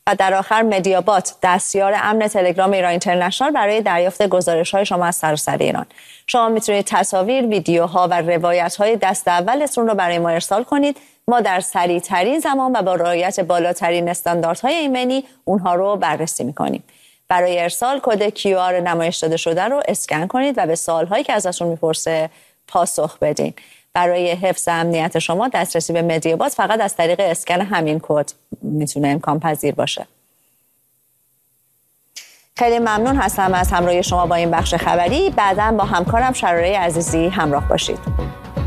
و در آخر مدیابات، دستیار امن تلگرام ایران اینترنشنال، برای دریافت گزارش‌های شما از سراسر ایران. شما میتونید تصاویر، ویدیوها و روایت‌های دست اولتون رو برای ما ارسال کنید. ما در سریع‌ترین زمان و با رعایت بالاترین استانداردهای ایمنی اونها رو بررسی می‌کنیم. برای ارسال کد QR نمایش داده شده رو اسکن کنید و به سوال‌هایی که ازتون می‌پرسه پاسخ بدین. برای حفظ امنیت شما دسترسی به مدیابات فقط از طریق اسکن همین کد میتونه امکان پذیر باشه. خیلی ممنون هستم از همراهی شما با این بخش خبری. بعداً با همکارم شراره عزیزی همراه باشید.